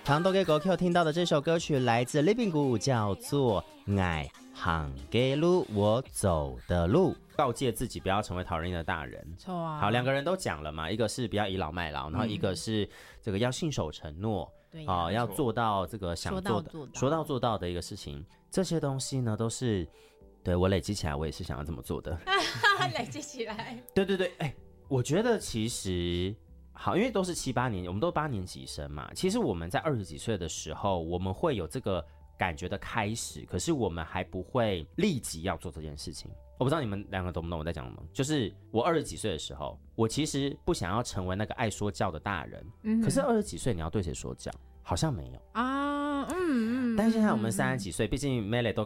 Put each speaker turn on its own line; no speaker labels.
糖豆给狗 Q 听到的这首歌曲来自 Living 谷，叫做《爱行嘅路》，我走的路。告诫自己不要成为讨人厌的大人。
错啊。
好，两个人都讲了嘛，一个是不要倚老卖老，然后一个是这个要信守承诺，
对
要做到这个想做的，说到做到的一个事情。这些东西呢，都是对我累积起来，我也是想要这么做的。
累积起来。
对对对，我觉得其实。好，因为都是7、8年，我们都8年级生嘛。其实我们在20几岁的时候，我们会有这个感觉的开始，可是我们还不会立即要做这件事情。我不知道你们两个懂不懂我在讲什么？就是我20几岁的时候，我其实不想要成为那个爱说教的大人，可是20几岁你要对谁说教？好像没有啊，但是现在我们30几岁，毕竟 Mele 都